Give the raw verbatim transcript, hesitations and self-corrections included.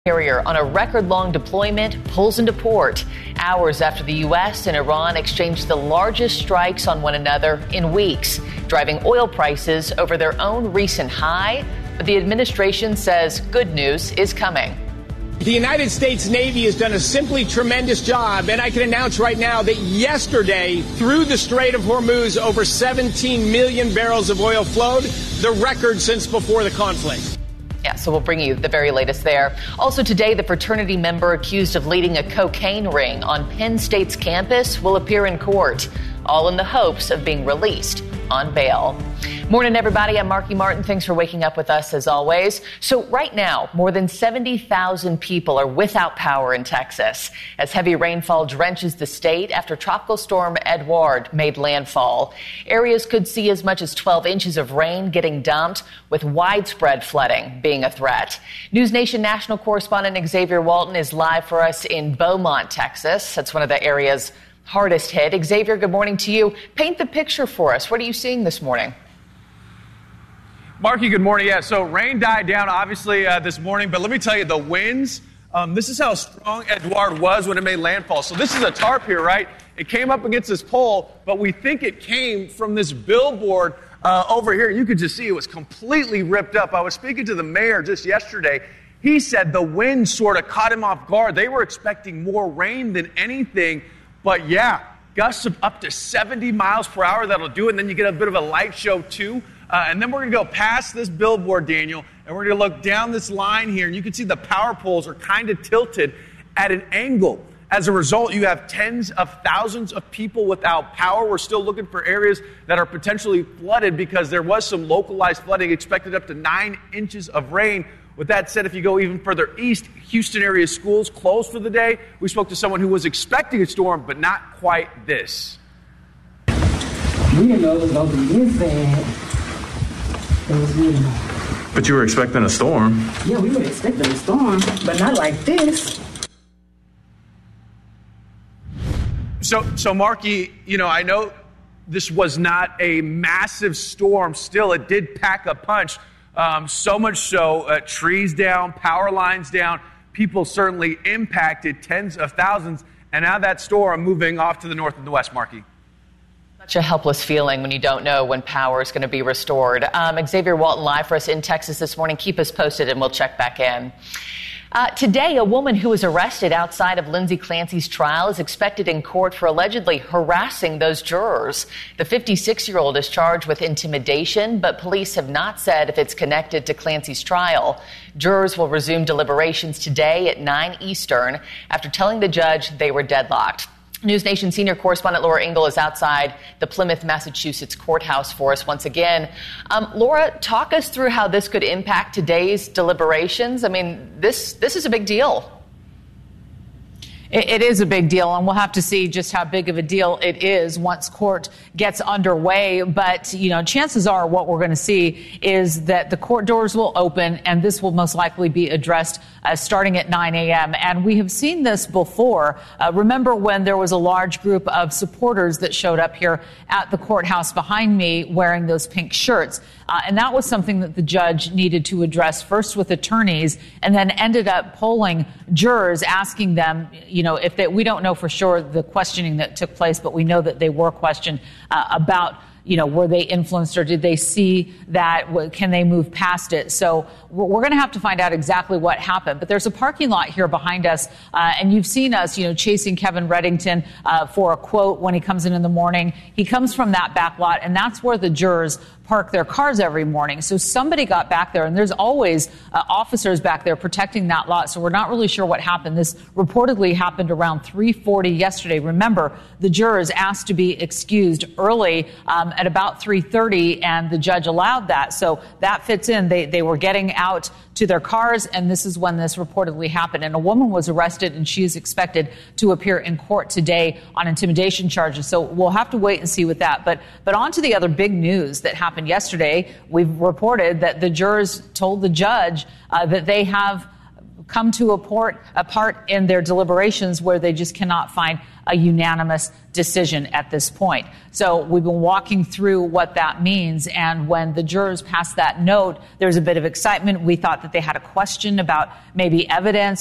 Carrier on a record-long deployment pulls into port hours after the U S and Iran exchanged the largest strikes on one another in weeks, driving oil prices over their own recent high. But the administration says good news is coming. The United States Navy has done a simply tremendous job, and I can announce right now that yesterday, through the Strait of Hormuz, over seventeen million barrels of oil flowed, the record since before the conflict. Yeah, so we'll bring you the very latest there. Also today, the fraternity member accused of leading a cocaine ring on Penn State's campus will appear in court, all in the hopes of being released on bail. Morning, everybody. I'm Marky Martin. Thanks for waking up with us, as always. So right now, more than seventy thousand people are without power in Texas as heavy rainfall drenches the state after Tropical Storm Edouard made landfall. Areas could see as much as twelve inches of rain getting dumped, with widespread flooding being a threat. News Nation national correspondent Xavier Walton is live for us in Beaumont, Texas. That's one of the areas hardest hit. Xavier, good morning to you. Paint the picture for us. What are you seeing this morning? Marky, good morning. Yeah, so rain died down, obviously, uh, this morning. But let me tell you, the winds, um, this is how strong Edouard was when it made landfall. So this is a tarp here, right? It came up against this pole, but we think it came from this billboard uh, over here. You could just see it was completely ripped up. I was speaking to the mayor just yesterday. He said the wind sort of caught him off guard. They were expecting more rain than anything. But yeah, gusts of up to seventy miles per hour, that'll do it. And then you get a bit of a light show, too. Uh, and then we're going to go past this billboard, Daniel, and we're going to look down this line here. And you can see the power poles are kind of tilted at an angle. As a result, you have tens of thousands of people without power. We're still looking for areas that are potentially flooded because there was some localized flooding, expected up to nine inches of rain. With that said, if you go even further east, Houston area schools closed for the day. We spoke to someone who was expecting a storm, but not quite this. We didn't know it was going to be this bad. It was good. But you were expecting a storm. Yeah, we were expecting a storm, but not like this. So, so Marky, you know, I know this was not a massive storm. Still, it did pack a punch. Um, so much so, uh, trees down, power lines down, people certainly impacted, tens of thousands. And now that storm moving off to the north and the west, Marky. Such a helpless feeling when you don't know when power is going to be restored. Um, Xavier Walton live for us in Texas this morning. Keep us posted and we'll check back in. Uh, today, a woman who was arrested outside of Lindsay Clancy's trial is expected in court for allegedly harassing those jurors. The fifty-six-year-old is charged with intimidation, but police have not said if it's connected to Clancy's trial. Jurors will resume deliberations today at nine Eastern after telling the judge they were deadlocked. News Nation senior correspondent Laura Engel is outside the Plymouth, Massachusetts courthouse for us once again. Um, Laura, talk us through how this could impact today's deliberations. I mean, this this is a big deal. It is a big deal, and we'll have to see just how big of a deal it is once court gets underway. But, you know, chances are what we're going to see is that the court doors will open, and this will most likely be addressed uh, starting at nine a.m. And we have seen this before. Uh, remember when there was a large group of supporters that showed up here at the courthouse behind me wearing those pink shirts? Uh, and that was something that the judge needed to address first with attorneys and then ended up polling jurors, asking them, you know, if they, we don't know for sure the questioning that took place, but we know that they were questioned uh, about, you know, were they influenced or did they see that? Can they move past it? So we're going to have to find out exactly what happened. But there's a parking lot here behind us, uh, and you've seen us, you know, chasing Kevin Reddington uh, for a quote when he comes in in the morning. He comes from that back lot, and that's where the jurors park their cars every morning. So somebody got back there, and there's always uh, officers back there protecting that lot. So we're not really sure what happened. This reportedly happened around three forty yesterday. Remember, the jurors asked to be excused early um, at about three thirty, and the judge allowed that. So that fits in. They they were getting out to their cars, and this is when this reportedly happened. And a woman was arrested, and she is expected to appear in court today on intimidation charges. So we'll have to wait and see with that. But but on to the other big news that happened yesterday. We've reported that the jurors told the judge uh, that they have come to a, port, a part in their deliberations where they just cannot find a unanimous decision at this point. So we've been walking through what that means. And when the jurors passed that note, there was a bit of excitement. We thought that they had a question about maybe evidence